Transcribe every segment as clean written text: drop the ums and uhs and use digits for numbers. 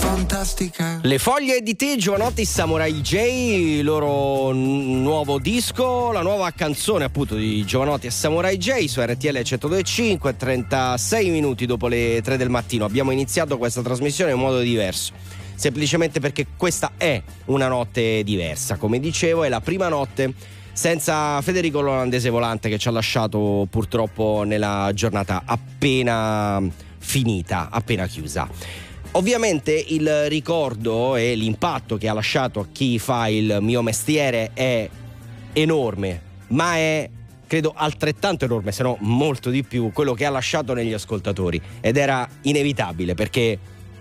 fantastica. Le foglie di tè, Giovanotti, Samurai J, il loro nuovo disco, la nuova canzone appunto di Giovanotti e Samurai J su RTL 102.5, 36 minuti dopo le 3 del mattino. Abbiamo iniziato questa trasmissione in modo diverso, semplicemente perché questa è una notte diversa. Come dicevo, è la prima notte senza Federico l'olandese volante, che ci ha lasciato purtroppo nella giornata appena finita, appena chiusa. Ovviamente il ricordo e l'impatto che ha lasciato a chi fa il mio mestiere è enorme, ma è, credo, altrettanto enorme, se no molto di più, quello che ha lasciato negli ascoltatori. Ed era inevitabile, perché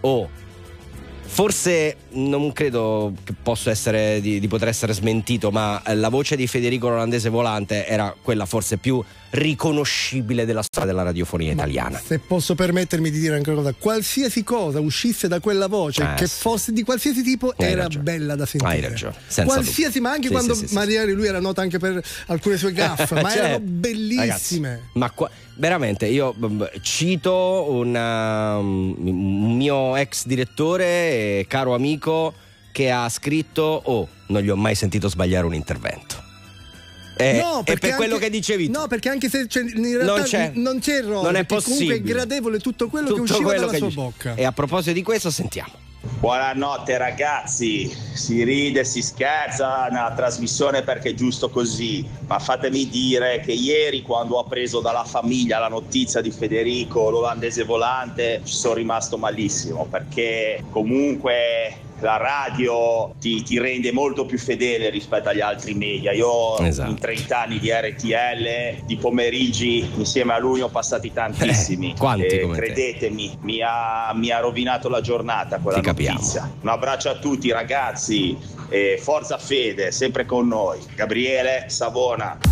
forse non credo che possa essere di poter essere smentito, ma la voce di Federico l'olandese volante era quella forse più riconoscibile della storia della radiofonia italiana. Se posso permettermi di dire ancora una cosa, qualsiasi cosa uscisse da quella voce, che fosse di qualsiasi tipo, era bella da sentire. Hai ragione, qualsiasi dubbio. Ma anche sì, quando sì, magari lui era noto anche per alcune sue gaffe, ma erano bellissime. Ragazzi, veramente, io cito un mio ex direttore e caro amico che ha scritto: non gli ho mai sentito sbagliare un intervento. No, è per quello che dicevi tu. No, perché anche se in realtà non c'è errore, non è possibile. Comunque è gradevole tutto quello che usciva dalla sua bocca. E a proposito di questo, sentiamo. Buonanotte ragazzi, si ride, si scherza nella trasmissione perché è giusto così, ma fatemi dire che ieri, quando ho preso dalla famiglia la notizia di Federico l'olandese volante, ci sono rimasto malissimo, perché comunque la radio ti rende molto più fedele rispetto agli altri media. Io in 30 anni di RTL, di pomeriggi insieme a lui ho passati tantissimi. Quanti, credetemi, mi ha rovinato la giornata quella notizia. Un abbraccio a tutti ragazzi e forza Fede, sempre con noi. Gabriele Savona.